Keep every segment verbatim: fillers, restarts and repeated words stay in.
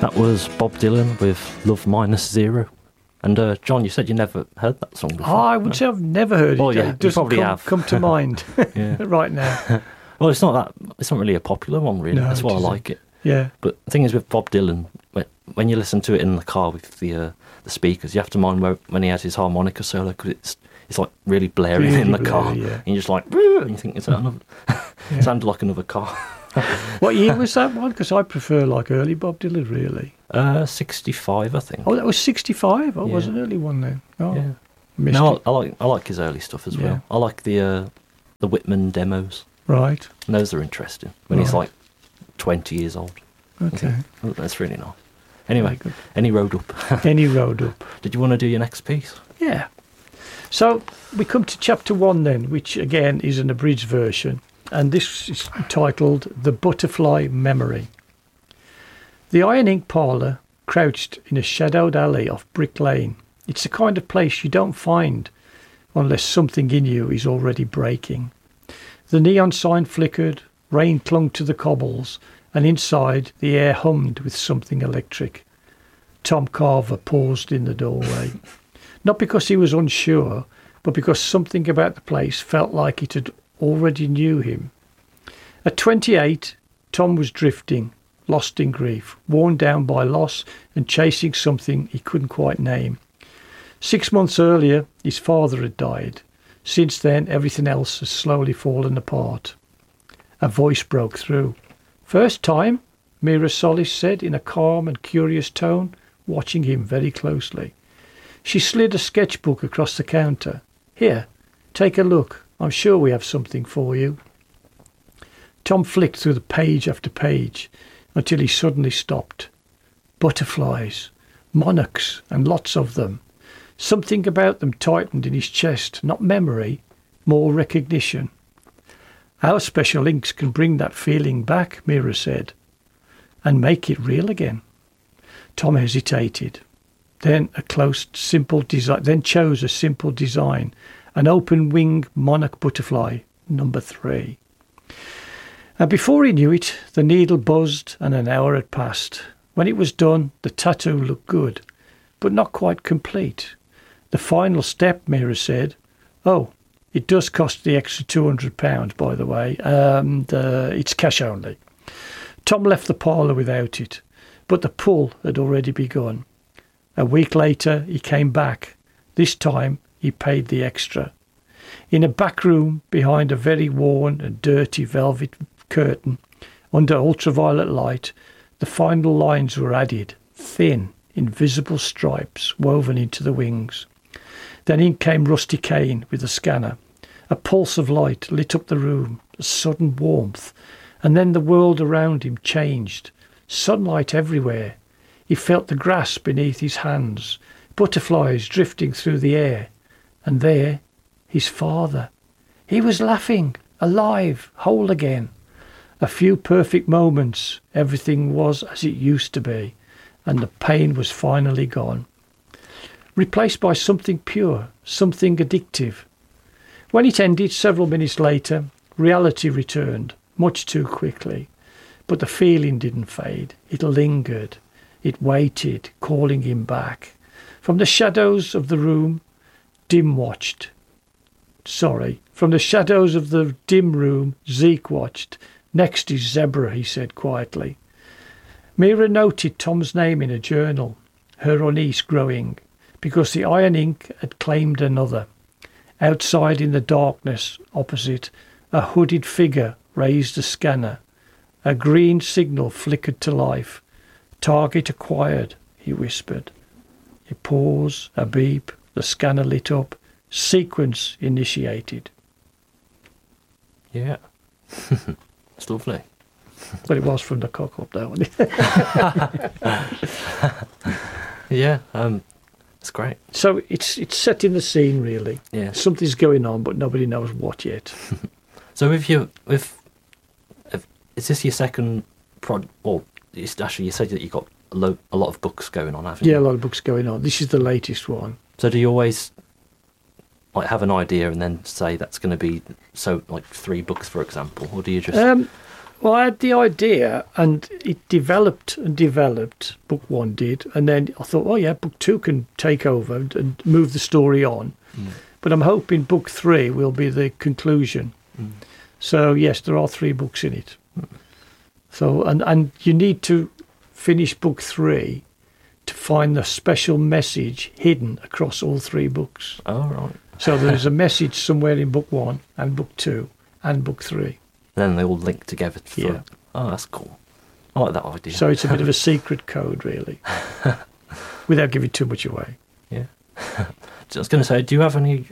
That was Bob Dylan with Love Minus Zero. And uh, John, you said you never heard that song before. Oh, I would no? say I've never heard well, it. Yeah, it doesn't you probably come, have. come to mind right now. Well, it's not that. It's not really a popular one, really. No, That's why I isn't. like it. Yeah. But the thing is, with Bob Dylan, when, when you listen to it in the car with the uh, the speakers, you have to mind where, when he has his harmonica solo, because it's it's like really blaring really in the blurry, car, yeah. and you're just like, and you think it's another, Yeah. it sounded like another car. What year was that one? Because I prefer like early Bob Dylan, really. Uh, sixty-five, I think. Oh, that was sixty-five. Oh, Yeah. it was an early one then. Oh, Yeah. missed No, it. I, I like I like his early stuff as Yeah. well. I like the uh, the Whitman demos. Right. And those are interesting when he's Right. like twenty years old. Okay. Oh, that's really nice. Anyway, Very good. any road up. Any road up. Did you want to do your next piece? Yeah. So we come to chapter one then, which again is an abridged version, and this is titled The Butterfly Memory. The Iron Ink Parlour, crouched in a shadowed alley off Brick Lane. It's the kind of place you don't find unless something in you is already breaking. The neon sign flickered, rain clung to the cobbles, and inside the air hummed with something electric. Tom Carver paused in the doorway. Not because he was unsure, but because something about the place felt like it had already knew him. At twenty-eight, Tom was drifting, lost in grief, worn down by loss and chasing something he couldn't quite name. Six months earlier, his father had died. Since then, everything else has slowly fallen apart. A voice broke through. "First time?" Mira Solis said in a calm and curious tone, watching him very closely. She slid a sketchbook across the counter. "Here, take a look. I'm sure we have something for you." Tom flicked through the page after page until he suddenly stopped. Butterflies, monarchs, and lots of them. Something about them tightened in his chest, not memory, more recognition. "Our special inks can bring that feeling back," Mira said, "and make it real again." Tom hesitated. Then a close, simple design. Then chose a simple design, an open-wing monarch butterfly, number three. And before he knew it, the needle buzzed, and an hour had passed. When it was done, the tattoo looked good, but not quite complete. The final step, Mira said. "Oh, it does cost the extra two hundred pounds, by the way, and uh, it's cash only." Tom left the parlour without it, but the pull had already begun. A week later, he came back. This time, he paid the extra. In a back room, behind a very worn and dirty velvet curtain, under ultraviolet light, the final lines were added, thin, invisible stripes woven into the wings. Then in came Rusty Kane with a scanner. A pulse of light lit up the room, a sudden warmth, and then the world around him changed. Sunlight everywhere. He felt the grass beneath his hands, butterflies drifting through the air. And there, his father. He was laughing, alive, whole again. A few perfect moments, everything was as it used to be, and the pain was finally gone. Replaced by something pure, something addictive. When it ended several minutes later, reality returned, much too quickly. But the feeling didn't fade. It lingered. It waited, calling him back. From the shadows of the room, Dim watched. Sorry, from the shadows of the dim room, Zeke watched. "Next is Zebra," he said quietly. Mira noted Tom's name in a journal, her unease growing, because the iron ink had claimed another. Outside in the darkness opposite, a hooded figure raised a scanner. A green signal flickered to life. "Target acquired," he whispered. A pause, a beep, the scanner lit up. Sequence initiated. Yeah. It's lovely. But it was from the cock up there, wasn't it? Yeah, um, it's great. So it's it's set in the scene, really. Yeah. Something's going on, but nobody knows what yet. So if you, if, if is this your second prod, or it's actually you said that you got a, lo- a lot of books going on, haven't you? Yeah, a lot of books going on. This is the latest one. So do you always like have an idea and then say that's going to be so like three books, for example, or do you just? Um, Well, I had the idea, and it developed and developed. Book one did, and then I thought, oh yeah, book two can take over and, and move the story on. Mm. But I'm hoping book three will be the conclusion. Mm. So yes, there are three books in it. Mm. So and and you need to finish book three to find the special message hidden across all three books. Oh, right. So there's a message somewhere in book one and book two and book three. Then they all link together. For, Yeah. Oh, that's cool. I like that idea. So it's a bit of a secret code, really, without giving too much away. Yeah. I was going to say, do you have any?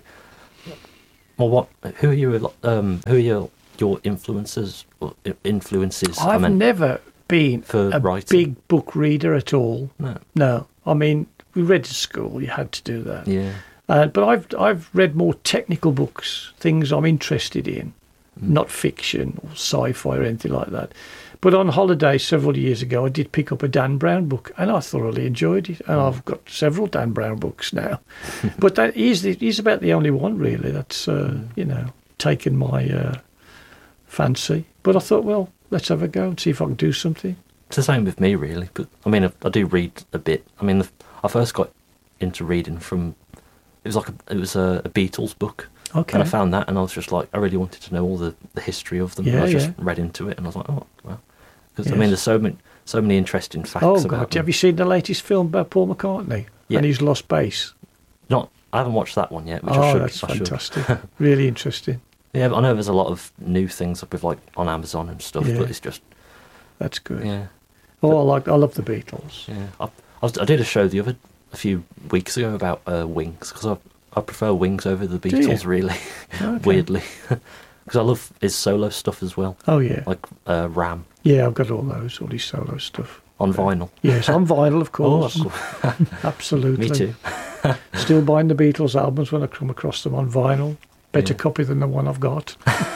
Well, what? Who are you? Um, who are your your influences? Or i- influences? I I've meant, never been for a writing? big book reader at all. No. No, I mean we read at school. You had to do that. Yeah. Uh, but I've I've read more technical books, things I'm interested in, Mm. not fiction or sci-fi or anything like that. But on holiday several years ago, I did pick up a Dan Brown book, and I thoroughly enjoyed it. And Mm. I've got several Dan Brown books now. But that is the, he's about the only one really that's uh, Mm. you know taken my uh, fancy. But I thought, well, let's have a go and see if I can do something. It's the same with me, really. But I mean, I, I do read a bit. I mean, the, I first got into reading from. It was like a, it was a, a Beatles book. Okay. And I found that, and I was just like, I really wanted to know all the, the history of them. Yeah, and I just yeah. read into it, and I was like, oh, well. Because I Yes. mean, there's so many, so many interesting facts Oh about God! them. Have you seen the latest film about Paul McCartney Yeah. and his lost bass? Not, I haven't watched that one yet. Which I Oh, should, that's I should. fantastic! Really interesting. Yeah, but I know there's a lot of new things up with like on Amazon and stuff, Yeah. but it's just That's good. yeah, Oh, I like I love the Beatles. yeah. I, I, was, I did a show the other a few weeks ago about uh, Wings because I I prefer Wings over the you? Beatles really, Okay. weirdly, because I love his solo stuff as well, Oh yeah, like uh, Ram yeah. I've got all those, all his solo stuff. on vinyl. Yes, on vinyl, of Oh, course. that's cool. Absolutely. Me too. Still buying the Beatles albums when I come across them on vinyl. Better Yeah. copy than the one I've got.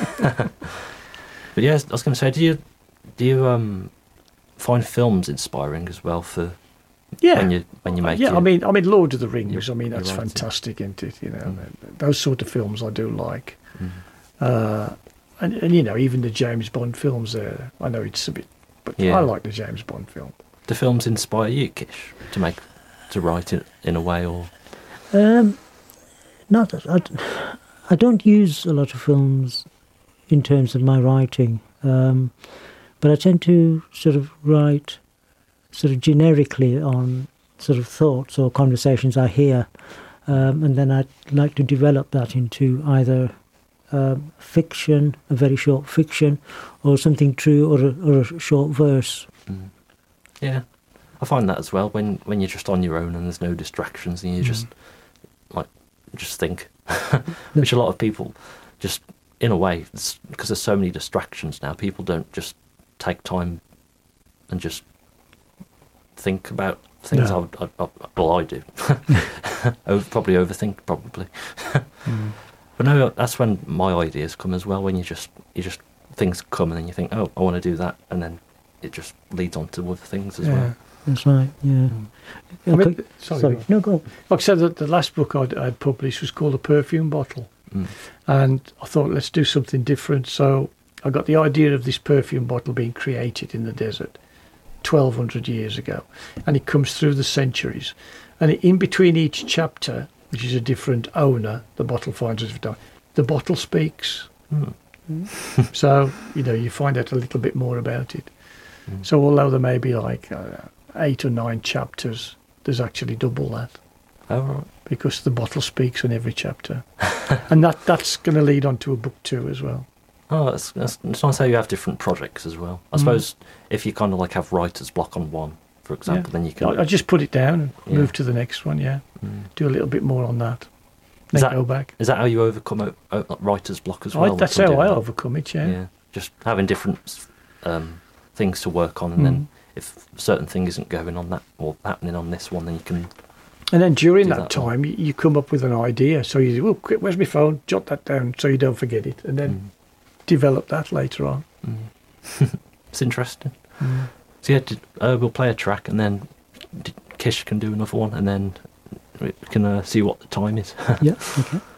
But yeah, I was going to say, do you do you um find films inspiring as well for Yeah. when you when you make yeah, your, I mean, I mean, Lord of the Rings. your- I mean, your that's writing? fantastic, isn't it? You know, Mm. those sort of films I do like. Mm. Uh, and, and you know, even the James Bond films. There, I know it's a bit, but Yeah. I like the James Bond film. do films inspire you, Kish, to make to write it in a way, or Um, not that I, d- I don't use a lot of films in terms of my writing, um, but I tend to sort of write sort of generically on sort of thoughts or conversations I hear, um, and then I'd like to develop that into either um, fiction, a very short fiction, or something true, or a, or a short verse. mm. yeah, I find that as well when when you're just on your own and there's no distractions and you Mm. just like just think, which a lot of people just in a way because there's so many distractions now. People don't just take time and just think about things. No. I, would, I, I, well, I do. Over, probably overthink, probably. Mm. But no, that's when my ideas come as well. When you just you just things come and then you think, oh, I want to do that, and then it just leads on to other things as Yeah. well. That's right. Yeah. Mm. I mean, Okay. sorry, Sorry. go on. No, go. Like I said, the, the last book I'd, I'd published was called A Perfume Bottle. Mm. And I thought, let's do something different. So I got the idea of this perfume bottle being created in the desert twelve hundred years ago. And it comes through the centuries. And in between each chapter, which is a different owner, the bottle finds a different owner, the bottle speaks. Mm. So, you know, you find out a little bit more about it. Mm. So although there may be like uh, eight or nine chapters, there's actually double that. Oh, right. Because the bottle speaks in every chapter. And that, that's going to lead on to a book two as well. Oh, that's, that's it's nice how you have different projects as well. I Mm. suppose if you kind of like have writer's block on one, for example, then you can. I, I just put it down and Yeah. move to the next one, yeah. Mm. Do a little bit more on that. Is Then that- go back. Is that how you overcome o- o- writer's block as I, well? that's from how doing I that? overcome it, yeah. Yeah, just having different um, things to work on, and then Mm. if certain thing isn't going on that or happening on this one, then you can. And then during Do that, that one. time, you, you come up with an idea. So you do, oh, quick, where's my phone? Jot that down so you don't forget it. And then Mm. develop that later on. Mm. It's interesting. So yeah, did, uh, we'll play a track, and then d- Kish can do another one, and then we can uh, see what the time is. Yeah. Okay.